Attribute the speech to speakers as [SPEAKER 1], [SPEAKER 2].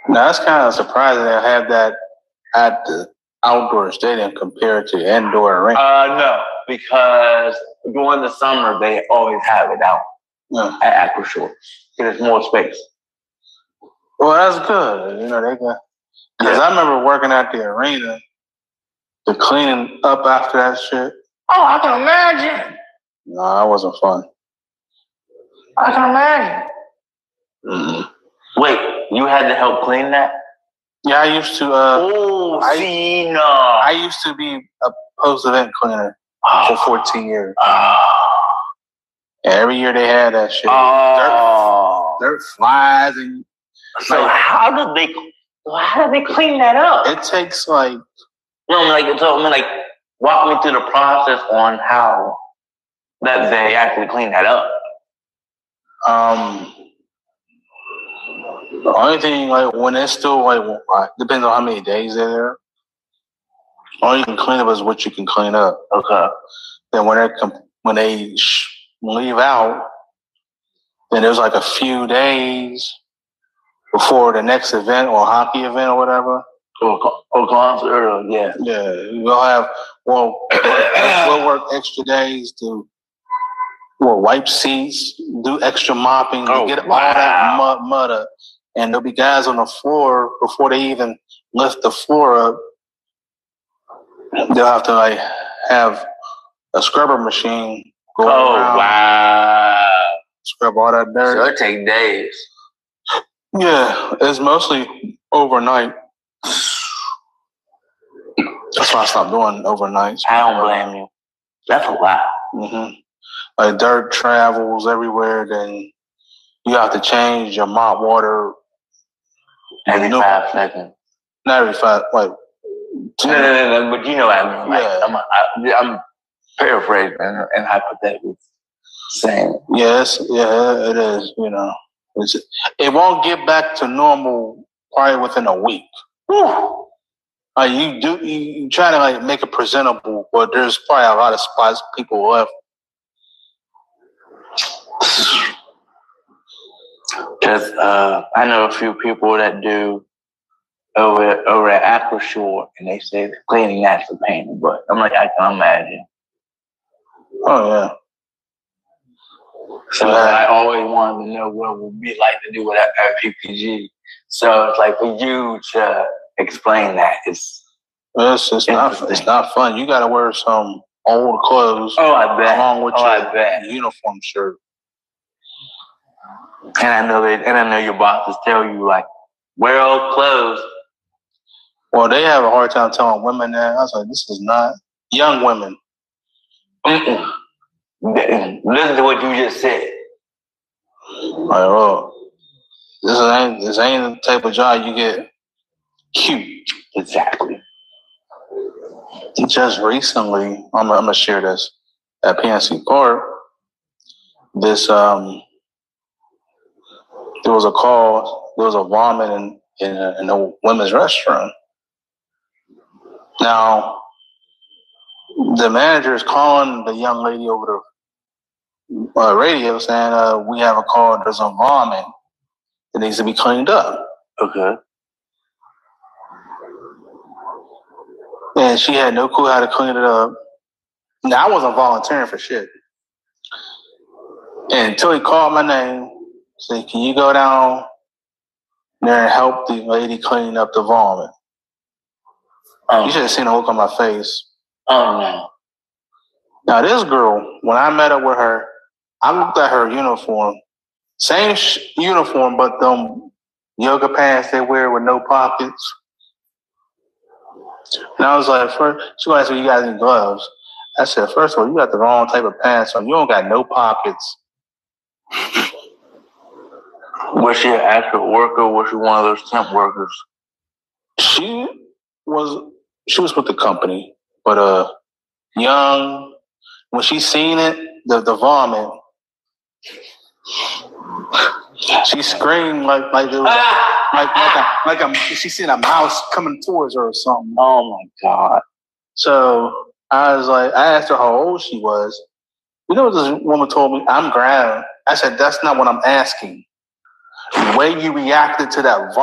[SPEAKER 1] Now that's kind of surprising they have that at the outdoor stadium compared to indoor arena.
[SPEAKER 2] No, because during the summer they always have it out at Acroshore. There's more space.
[SPEAKER 1] Well, that's good. You know, they got. Because I remember working at the arena, the cleaning up after that shit.
[SPEAKER 2] Oh, I can imagine.
[SPEAKER 1] No, that wasn't fun.
[SPEAKER 2] I can imagine. Mm-hmm. Wait, you had to help clean that?
[SPEAKER 1] Yeah, I used to. I used to be a post-event cleaner for 14 years. And every year they had that shit. Dirt flies and.
[SPEAKER 2] So how do they clean that up?
[SPEAKER 1] It takes like.
[SPEAKER 2] Walk me through the process on how that they actually clean that up.
[SPEAKER 1] The only thing, like, when it's still, like, depends on how many days they're there. All you can clean up is what you can clean up.
[SPEAKER 2] Okay.
[SPEAKER 1] Then when they leave out, then there's like a few days before the next event or hockey event or whatever.
[SPEAKER 2] Or concert, yeah.
[SPEAKER 1] Yeah, we'll work extra days to wipe seats, do extra mopping, to get all that mud up. And there'll be guys on the floor before they even lift the floor up. They'll have to have a scrubber machine go around.
[SPEAKER 2] Wow!
[SPEAKER 1] Scrub all that dirt.
[SPEAKER 2] So it take days.
[SPEAKER 1] Yeah, it's mostly overnight. That's why I stopped doing overnights.
[SPEAKER 2] I don't blame you. That's a lot.
[SPEAKER 1] Mm-hmm. Like dirt travels everywhere, then you have to change your mop water
[SPEAKER 2] every 5 seconds.
[SPEAKER 1] Not every 5, like 10.
[SPEAKER 2] No, but you know what I mean. I'm paraphrasing and hypothetically saying.
[SPEAKER 1] Yes, it is. You know, it won't get back to normal probably within a week. Whew. You try to make it presentable, but there's probably a lot of spots people left.
[SPEAKER 2] Because I know a few people that do over at Acroshore, and they say the cleaning that's a pain in the butt. I'm like, I can imagine.
[SPEAKER 1] Oh yeah.
[SPEAKER 2] So I always wanted to know what it would be like to do it at PPG. So it's like for you to explain that it's
[SPEAKER 1] not fun. You got to wear some old clothes.
[SPEAKER 2] Oh, I bet.
[SPEAKER 1] Along with your uniform shirt.
[SPEAKER 2] And I know your bosses tell you wear old clothes.
[SPEAKER 1] Well, they have a hard time telling women that. I was like, this is not young women.
[SPEAKER 2] Listen to what you just said.
[SPEAKER 1] This ain't the type of job you get cute.
[SPEAKER 2] Exactly.
[SPEAKER 1] Just recently, I'm gonna share this at PNC Park. This there was a call. There was a vomit in a women's restroom. Now, the manager is calling the young lady over the radio saying, "We have a call. There's a vomit that needs to be cleaned up."
[SPEAKER 2] Okay.
[SPEAKER 1] And she had no clue how to clean it up. Now, I wasn't volunteering for shit. And until he called my name, said, "Can you go down there and help the lady clean up the vomit?" You should have seen the look on my face.
[SPEAKER 2] Oh, no.
[SPEAKER 1] Now, this girl, when I met up with her, I looked at her uniform. Same uniform, but them yoga pants they wear with no pockets. And I was like, she asked me, "You got any gloves?" I said, "First of all, you got the wrong type of pants on. You don't got no pockets."
[SPEAKER 2] Was she an actual worker or was she one of those temp workers?
[SPEAKER 1] She was with the company, but young. When she seen it, the vomit, she screamed like it was she seen a mouse coming towards her or something.
[SPEAKER 2] Oh my God!
[SPEAKER 1] So I asked her how old she was. You know what this woman told me? I'm ground. I said, "That's not what I'm asking." The way you reacted to that